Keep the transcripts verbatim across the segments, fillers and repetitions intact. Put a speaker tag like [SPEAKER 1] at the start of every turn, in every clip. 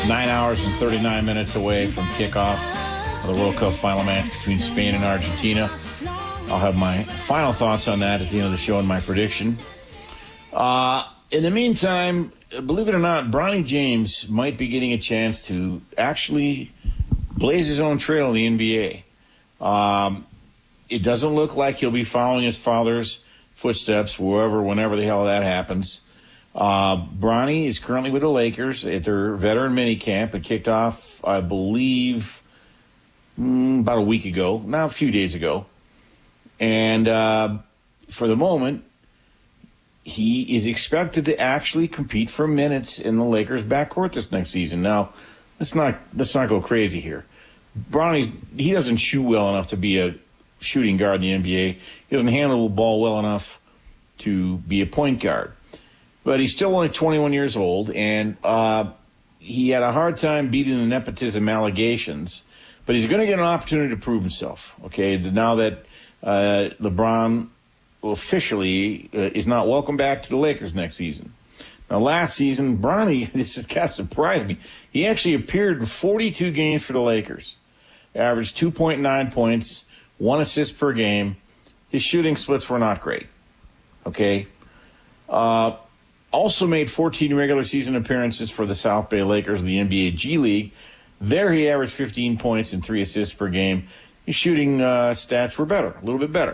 [SPEAKER 1] Nine hours and thirty-nine minutes away from kickoff of the World Cup final match between Spain and Argentina. I'll have my final thoughts on that at the end of the show and my prediction. Uh, in the meantime, believe it or not, Bronny James might be getting a chance to actually blaze his own trail in the N B A. Um, it doesn't look like he'll be following his father's footsteps, wherever, whenever the hell that happens. Uh, Bronny is currently with the Lakers at their veteran minicamp. It kicked off, I believe, mm, about a week ago, now a few days ago. And uh, for the moment, he is expected to actually compete for minutes in the Lakers' backcourt this next season. Now, let's not let's not go crazy here. Bronny's he doesn't shoot well enough to be a shooting guard in the N B A. He doesn't handle the ball well enough to be a point guard. But he's still only twenty-one years old, and uh, he had a hard time beating the nepotism allegations. But he's going to get an opportunity to prove himself, okay, now that uh, LeBron officially uh, is not welcome back to the Lakers next season. Now, last season, Bronny, this has kind of surprised me, he actually appeared in forty-two games for the Lakers, averaged two point nine points, one assist per game. His shooting splits were not great, okay? Uh, also made fourteen regular season appearances for the South Bay Lakers of the N B A G League. There he averaged fifteen points and three assists per game. His shooting uh, stats were better, a little bit better.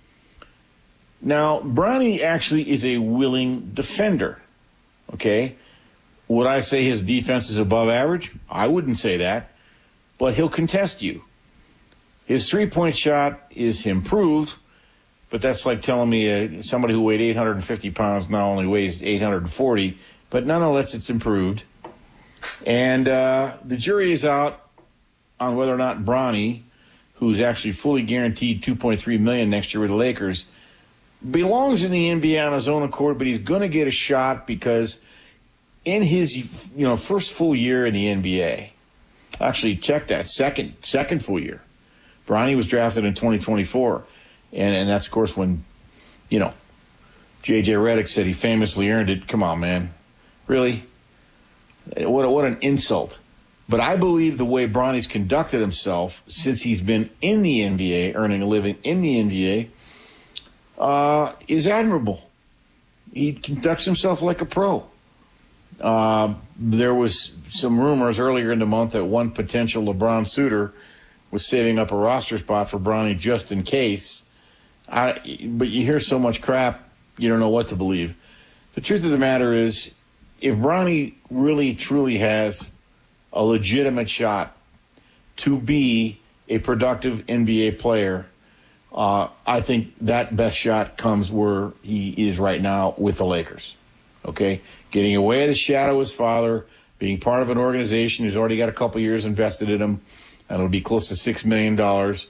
[SPEAKER 1] Now, Bronny actually is a willing defender, okay? Would I say his defense is above average? I wouldn't say that, but he'll contest you. His three-point shot is improved, but that's like telling me uh, somebody who weighed eight hundred fifty pounds now only weighs eight hundred forty, but nonetheless it's improved. And uh, the jury is out on whether or not Bronny, who's actually fully guaranteed two point three million dollars next year with the Lakers, belongs in the N B A on his own accord, but he's going to get a shot because in his you know first full year in the N B A, actually check that, second second full year, Bronny was drafted in twenty twenty-four. And, and that's, of course, when, you know, J J Redick said he famously earned it. Come on, man. Really? What, what an insult. But I believe the way Bronny's conducted himself since he's been in the N B A, earning a living in the N B A, uh, is admirable. He conducts himself like a pro. Uh, there was some rumors earlier in the month that one potential LeBron suitor was saving up a roster spot for Bronny just in case. I, but you hear so much crap, you don't know what to believe. The truth of the matter is, if Bronny really, truly has a legitimate shot to be a productive N B A player, uh, I think that best shot comes where he is right now with the Lakers. Okay? Getting away of the shadow of his father, being part of an organization who's already got a couple years invested in him, and it'll be close to six million dollars.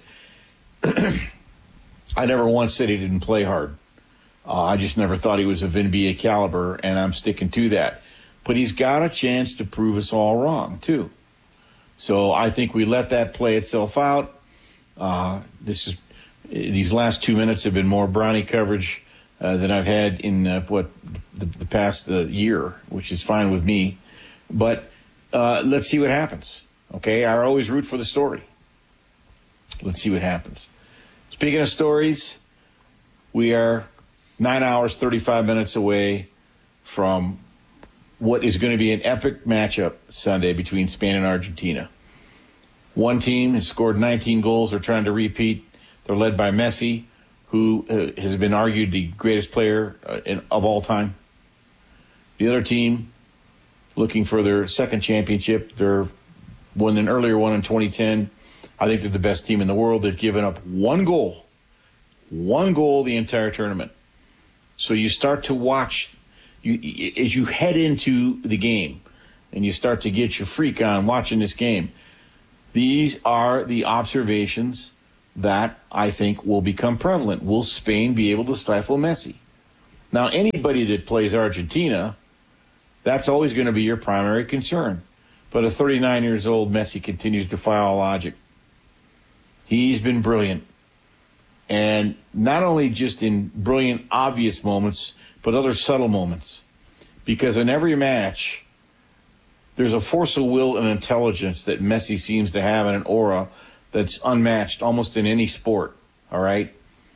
[SPEAKER 1] I never once said he didn't play hard. Uh, I just never thought he was of N B A caliber, and I'm sticking to that. But he's got a chance to prove us all wrong, too. So I think we let that play itself out. Uh, this is these last two minutes have been more Bronny coverage uh, than I've had in, uh, what, the, the past uh, year, which is fine with me. But uh, let's see what happens. Okay, I always root for the story. Let's see what happens. Speaking of stories, we are nine hours, thirty-five minutes away from what is going to be an epic matchup Sunday between Spain and Argentina. One team has scored nineteen goals. They're trying to repeat. They're led by Messi, who uh, has been argued the greatest player uh, in, of all time. The other team, looking for their second championship, they're won an earlier one in twenty ten. I think they're the best team in the world. They've given up one goal, one goal the entire tournament. So you start to watch, you as you head into the game, and you start to get your freak on watching this game. These are the observations that I think will become prevalent. Will Spain be able to stifle Messi? Now, anybody that plays Argentina, that's always going to be your primary concern. But a thirty-nine years old Messi continues to defy all logic. He's been brilliant. And not only just in brilliant, obvious moments, but other subtle moments. Because in every match, there's a force of will and intelligence that Messi seems to have, and an aura that's unmatched almost in any sport, all right?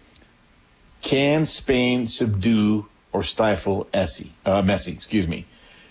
[SPEAKER 1] Can Spain subdue or stifle Messi? Uh, Messi, excuse me.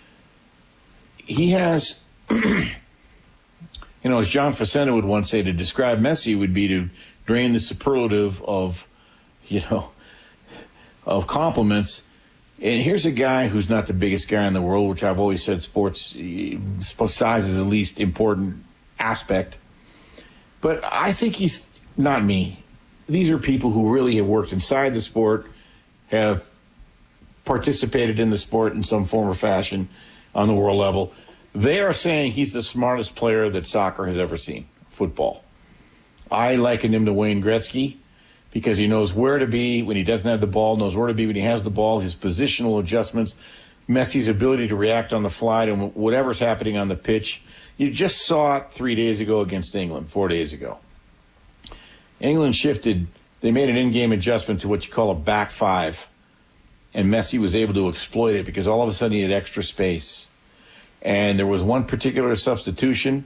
[SPEAKER 1] He has, you know, as John Facenda would once say, to describe Messi would be to drain the superlative of, you know, of compliments. And here's a guy who's not the biggest guy in the world, which I've always said sports, size is the least important aspect. But I think he's not me. These are people who really have worked inside the sport, have participated in the sport in some form or fashion on the world level. They are saying he's the smartest player that soccer has ever seen, football. I liken him to Wayne Gretzky because he knows where to be when he doesn't have the ball, knows where to be when he has the ball, his positional adjustments, Messi's ability to react on the fly to whatever's happening on the pitch. You just saw it three days ago against England, four days ago. England shifted. They made an in-game adjustment to what you call a back five, and Messi was able to exploit it because all of a sudden he had extra space. And there was one particular substitution,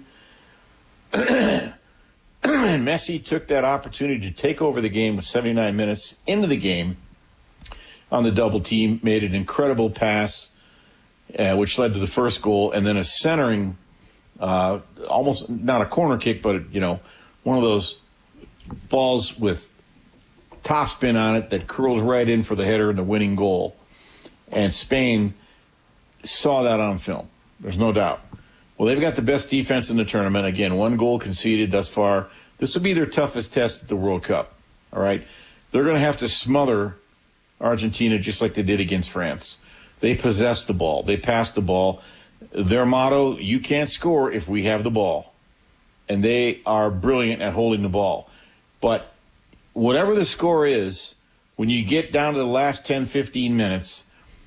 [SPEAKER 1] and Messi took that opportunity to take over the game with seventy-nine minutes into the game on the double team, made an incredible pass, uh, which led to the first goal, and then a centering, uh, almost not a corner kick, but, you know, one of those balls with topspin on it that curls right in for the header and the winning goal. And Spain saw that on film. There's no doubt. Well, they've got the best defense in the tournament. Again, one goal conceded thus far. This will be their toughest test at the World Cup. All right? They're going to have to smother Argentina just like they did against France. They possess the ball. They pass the ball. Their motto, you can't score if we have the ball. And they are brilliant at holding the ball. But whatever the score is, when you get down to the last ten, fifteen minutes,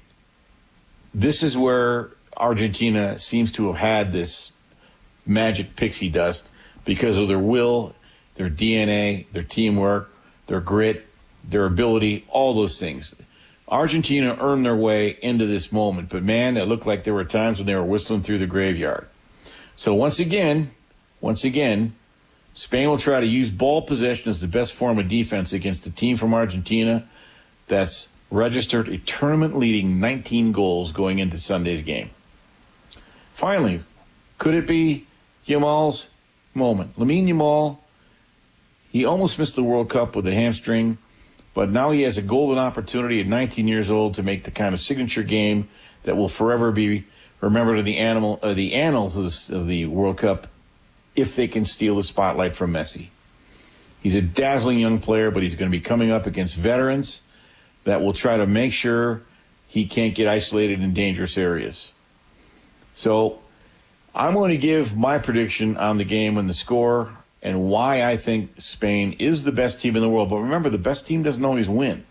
[SPEAKER 1] this is where Argentina seems to have had this magic pixie dust because of their will, their D N A, their teamwork, their grit, their ability, all those things. Argentina earned their way into this moment, but man, it looked like there were times when they were whistling through the graveyard. So once again, once again, Spain will try to use ball possession as the best form of defense against a team from Argentina that's registered a tournament-leading nineteen goals going into Sunday's game. Finally, could it be Yamal's moment? Lamine Yamal, he almost missed the World Cup with a hamstring, but now he has a golden opportunity at nineteen years old to make the kind of signature game that will forever be remembered in the, animal, uh, the annals of, this, of the World Cup if they can steal the spotlight from Messi. He's a dazzling young player, but he's going to be coming up against veterans that will try to make sure he can't get isolated in dangerous areas. So I'm going to give my prediction on the game and the score and why I think Spain is the best team in the world. But remember, the best team doesn't always win.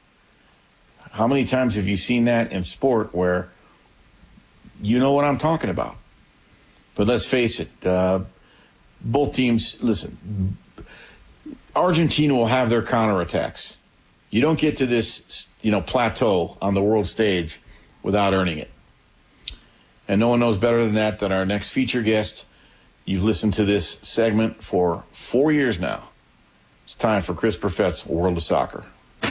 [SPEAKER 1] How many times have you seen that in sport where you know what I'm talking about? But let's face it, uh, both teams, listen, Argentina will have their counterattacks. You don't get to this, you know, plateau on the world stage without earning it. And no one knows better than that than our next feature guest. You've listened to this segment for four years now. It's time for Chris Perfett's World of Soccer.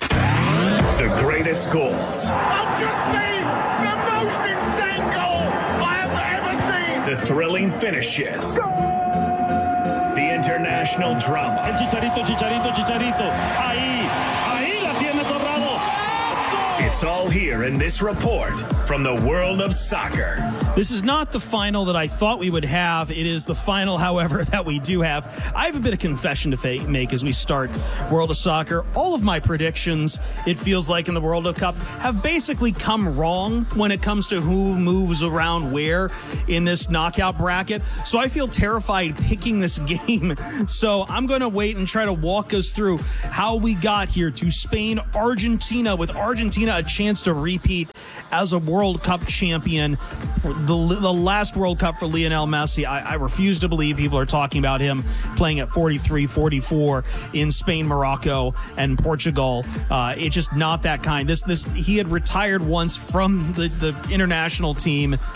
[SPEAKER 2] The greatest goals.
[SPEAKER 3] I've just seen the most insane goal I have ever seen.
[SPEAKER 2] The thrilling finishes. The international drama.
[SPEAKER 4] El Chicharito, Chicharito, Chicharito. Ahí, ahí la tiene Torrado.
[SPEAKER 2] It's all here in this report from the world of soccer.
[SPEAKER 5] This is not the final that I thought we would have. It is the final, however, that we do have. I have a bit of confession to fa- make as we start World of Soccer. All of my predictions, it feels like in the World of Cup, have basically come wrong when it comes to who moves around where in this knockout bracket. So I feel terrified picking this game. So I'm going to wait and try to walk us through how we got here to Spain, Argentina, with Argentina a chance to repeat as a World Cup champion. The, the last World Cup for Lionel Messi, I, I refuse to believe people are talking about him playing at forty-three, forty-four in Spain, Morocco, and Portugal. Uh, it's just not that kind. This, this, he had retired once from the, the international team.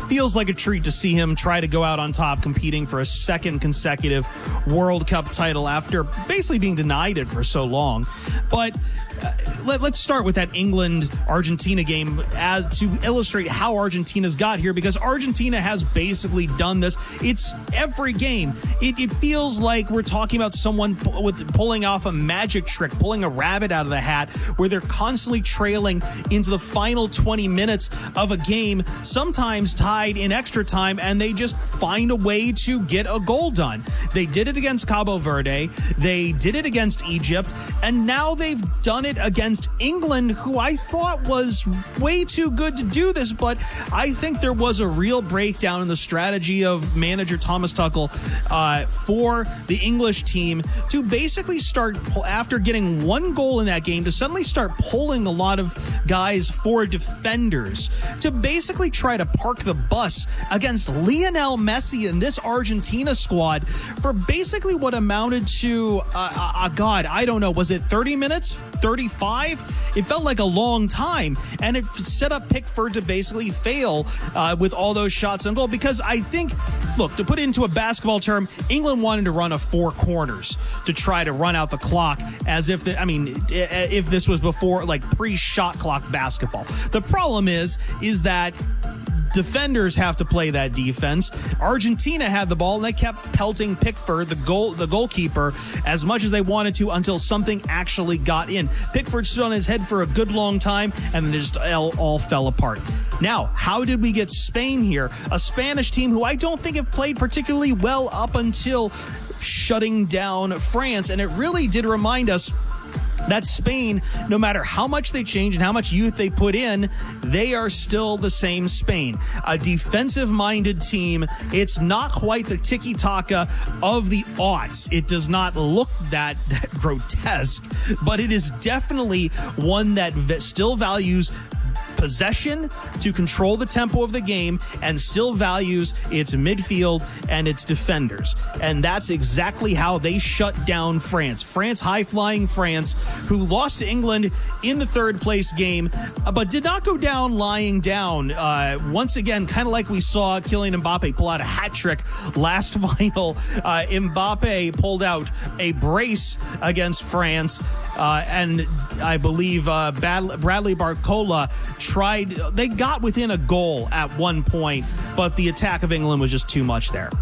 [SPEAKER 5] feels like a treat to see him try to go out on top, competing for a second consecutive World Cup title after basically being denied it for so long. But uh, let, let's start with that England-Argentina game as to illustrate how Argentina's got here, because Argentina has basically done this. It's every game. It, it feels like we're talking about someone pu- with pulling off a magic trick, pulling a rabbit out of the hat, where they're constantly trailing into the final twenty minutes of a game, sometimes tied in extra time, and they just find a way to get a goal done. They did it against Cabo Verde, they did it against Egypt, and now they've done it against England, who I thought was way too good to do this, but I think there was a real breakdown in the strategy of manager Thomas Tuchel uh, for the English team to basically start, after getting one goal in that game, to suddenly start pulling a lot of guys for defenders to basically try to park the bus against Lionel Messi and this Argentina squad for basically what amounted to, uh, uh, God, I don't know, was it thirty minutes? thirty-five? It felt like a long time, and it set up Pickford to basically fail uh, with all those shots on goal, because I think, look, to put it into a basketball term, England wanted to run a four corners to try to run out the clock as if, the, I mean, if this was before, like, pre-shot clock basketball. The problem is, is that defenders have to play that defense. Argentina had the ball, and they kept pelting Pickford, the goal, the goalkeeper, as much as they wanted to until something actually got in. Pickford stood on his head for a good long time, and then it just all, all fell apart. Now, how did we get Spain here? A Spanish team who I don't think have played particularly well up until shutting down France, and it really did remind us that Spain, no matter how much they change and how much youth they put in, they are still the same Spain. A defensive-minded team. It's not quite the tiki-taka of the aughts. It does not look that, that grotesque, but it is definitely one that v- still values possession to control the tempo of the game and still values its midfield and its defenders. And that's exactly how they shut down France. France, high-flying France, who lost to England in the third place game, but did not go down lying down. Uh, once again, kind of like we saw Kylian Mbappe pull out a hat trick last final. Uh, Mbappe pulled out a brace against France, uh, and I believe uh, Bad- Bradley Barcola tried, they got within a goal at one point, but the attack of England was just too much there.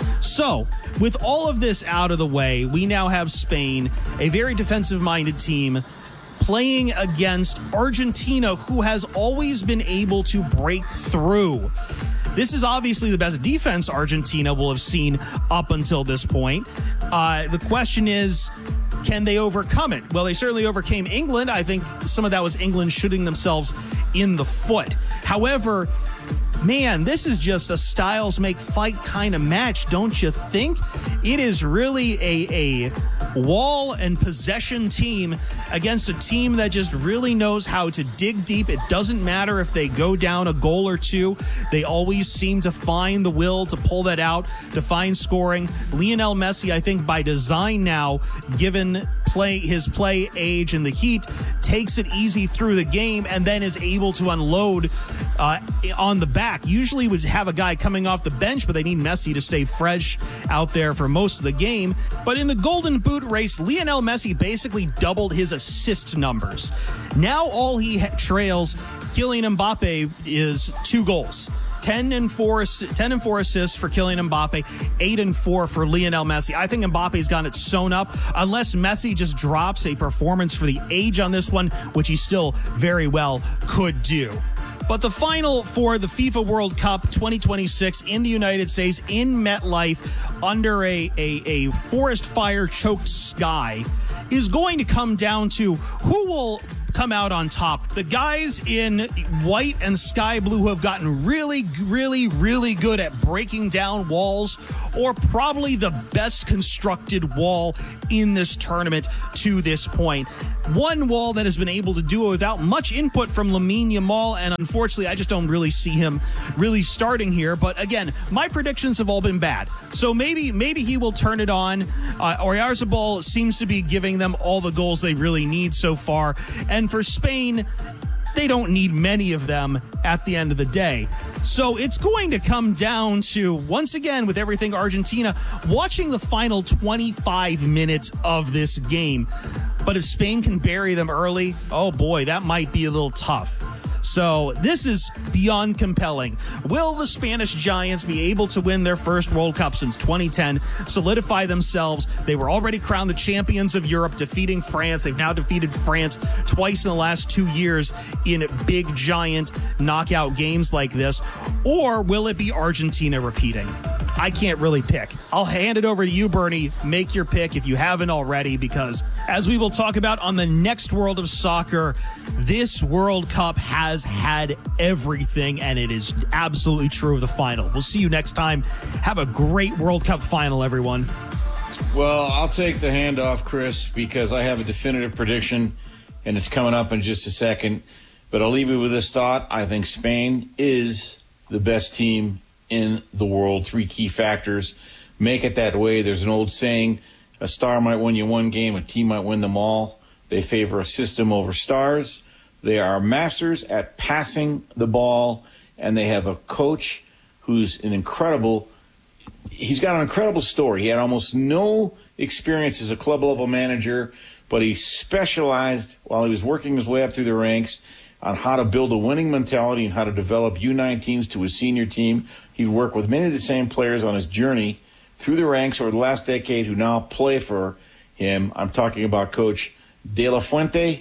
[SPEAKER 5] So, with all of this out of the way, we now have Spain, a very defensive-minded team, playing against Argentina, who has always been able to break through. This is obviously the best defense Argentina will have seen up until this point. Uh, the question is, can they overcome it? Well, they certainly overcame England. I think some of that was England shooting themselves in the foot. However, man, this is just a styles make fight kind of match, don't you think? It is really a, a wall and possession team against a team that just really knows how to dig deep. It doesn't matter if they go down a goal or two. They always seem to find the will to pull that out, to find scoring. Lionel Messi, I think by design now, given play his play age and the heat, takes it easy through the game and then is able to unload uh, on the back. Usually would have a guy coming off the bench, but they need Messi to stay fresh out there for most of the game. But in the Golden Boot race, Lionel Messi basically doubled his assist numbers. Now all he ha- trails Kylian Mbappe is two goals. ten and four, ten and four assists for Kylian Mbappe, eight and four for Lionel Messi. I think Mbappe's got it sewn up, unless Messi just drops a performance for the age on this one, which he still very well could do. But the final for the FIFA World Cup twenty twenty-six in the United States, in MetLife, under a, a, a forest fire choked sky, is going to come down to who will come out on top. The guys in white and sky blue who have gotten really, really, really good at breaking down walls, or probably the best constructed wall in this tournament to this point. One wall that has been able to do it without much input from Lamine Yamal, and unfortunately, I just don't really see him really starting here. But again, my predictions have all been bad. So maybe maybe he will turn it on. Uh, Oyarzabal seems to be giving them all the goals they really need so far. And for Spain, they don't need many of them at the end of the day. So it's going to come down to, once again, with everything Argentina, watching the final twenty-five minutes of this game. But if Spain can bury them early, oh boy, that might be a little tough. So this is beyond compelling. Will the Spanish Giants be able to win their first World Cup since twenty ten, solidify themselves? They were already crowned the champions of Europe, defeating France. They've now defeated France twice in the last two years in big, giant knockout games like this. Or will it be Argentina repeating? I can't really pick. I'll hand it over to you, Bernie. Make your pick if you haven't already, because as we will talk about on the next World of Soccer, this World Cup has had everything, and it is absolutely true of the final. We'll see you next time. Have a great World Cup final, everyone.
[SPEAKER 1] Well, I'll take the handoff, Chris, because I have a definitive prediction, and it's coming up in just a second. But I'll leave you with this thought. I think Spain is the best team in the world. Three key factors make it that way. There's an old saying, a star might win you one game, a team might win them all. They favor a system over stars. They are masters at passing the ball, and they have a coach who's an incredible he's got an incredible story. He had almost no experience as a club level manager, but he specialized while he was working his way up through the ranks on how to build a winning mentality and how to develop U nineteens to his senior team. He worked with many of the same players on his journey through the ranks over the last decade who now play for him. I'm talking about Coach De La Fuente.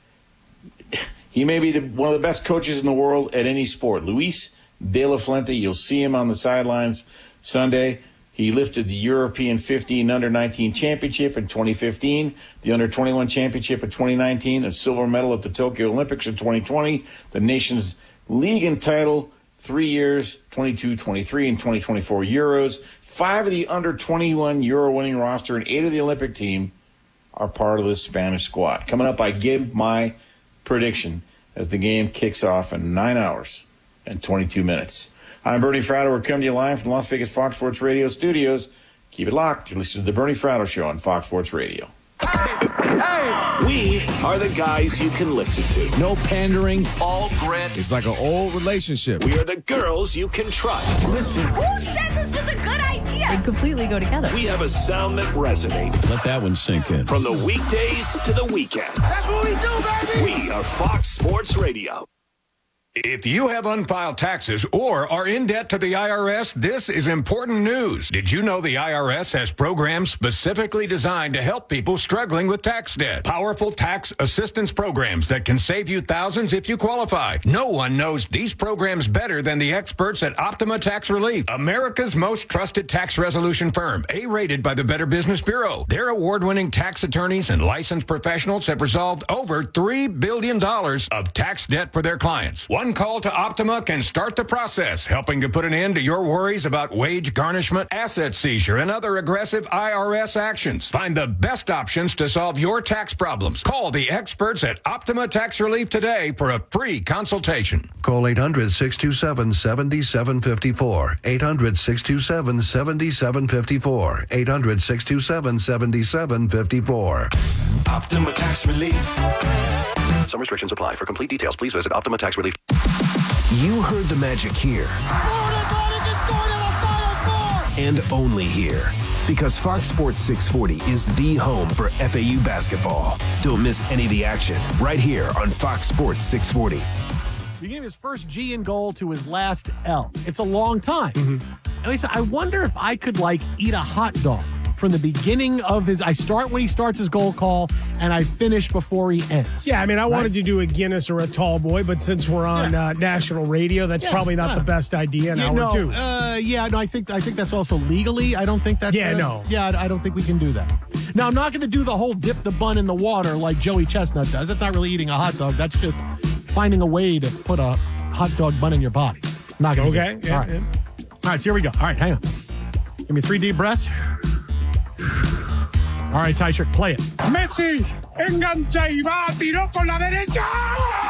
[SPEAKER 1] He may be the, one of the best coaches in the world at any sport. Luis De La Fuente, you'll see him on the sidelines Sunday. He lifted the European fifteen under nineteen championship in twenty fifteen, the under twenty-one championship in twenty nineteen, a silver medal at the Tokyo Olympics in twenty twenty, the nation's league and title three years, twenty-two, twenty-three, and twenty twenty-four Euros. Five of the under twenty-one Euro winning roster and eight of the Olympic team are part of the Spanish squad. Coming up, I give my prediction as the game kicks off in nine hours and twenty-two minutes. I'm Bernie Fratto. We're coming to you live from the Las Vegas Fox Sports Radio studios. Keep it locked. You're listening to the Bernie Fratto Show on Fox Sports Radio.
[SPEAKER 2] We are the guys you can listen to.
[SPEAKER 6] No pandering.
[SPEAKER 2] All grit.
[SPEAKER 6] It's like an old relationship.
[SPEAKER 2] We are the girls you can trust.
[SPEAKER 6] Listen.
[SPEAKER 7] Who said this was a good idea?
[SPEAKER 8] They completely go together.
[SPEAKER 2] We have a sound that resonates.
[SPEAKER 4] Let that one sink in.
[SPEAKER 2] From the weekdays to the weekends.
[SPEAKER 3] That's what we do, baby.
[SPEAKER 2] We are Fox Sports Radio.
[SPEAKER 9] If you have unfiled taxes or are in debt to the I R S, this is important news. Did you know the I R S has programs specifically designed to help people struggling with tax debt? Powerful tax assistance programs that can save you thousands if you qualify. No one knows these programs better than the experts at Optima Tax Relief, America's most trusted tax resolution firm, A-rated by the Better Business Bureau. Their award-winning tax attorneys and licensed professionals have resolved over three billion dollars of tax debt for their clients. One call to Optima can start the process, helping to put an end to your worries about wage garnishment, asset seizure, and other aggressive I R S actions. Find the best options to solve your tax problems. Call the experts at Optima Tax Relief today for a free consultation.
[SPEAKER 10] Call eight hundred, six two seven, seven seven five four. eight hundred, six two seven, seven seven five four. eight hundred, six two seven, seven seven five four.
[SPEAKER 2] Optima Tax Relief.
[SPEAKER 11] Some restrictions apply. For complete details, please visit Optima Tax Relief.
[SPEAKER 12] You heard the magic here.
[SPEAKER 3] Florida Atlantic is going to the Final Four.
[SPEAKER 12] And only here. Because Fox Sports six forty is the home for F A U basketball. Don't miss any of the action right here on Fox Sports six forty.
[SPEAKER 13] Beginning his first G in goal to his last L. It's a long time. Mm-hmm. At least I wonder if I could, like, eat a hot dog from the beginning of his, I start when he starts his goal call, and I finish before he ends.
[SPEAKER 14] Yeah, I mean, I
[SPEAKER 13] right?
[SPEAKER 14] wanted to do a Guinness or a tall boy, but since we're on yeah. uh, national radio, that's yeah, probably not uh, the best idea in
[SPEAKER 13] yeah,
[SPEAKER 14] hour
[SPEAKER 13] no,
[SPEAKER 14] two.
[SPEAKER 13] Uh, yeah, no, I think I think that's also legally. I don't think that's
[SPEAKER 14] yeah,
[SPEAKER 13] uh,
[SPEAKER 14] no,
[SPEAKER 13] yeah, I don't think we can do that. Now, I'm not going to do the whole dip the bun in the water like Joey Chestnut does. That's not really eating a hot dog. That's just finding a way to put a hot dog bun in your body. Not going to.
[SPEAKER 14] Okay. Yeah,
[SPEAKER 13] All right.
[SPEAKER 14] Yeah.
[SPEAKER 13] All right. So here we go. All right, hang on. Give me three deep breaths. All right, Ty Shirt, play it.
[SPEAKER 3] Messi engancha y va, tiró con la derecha.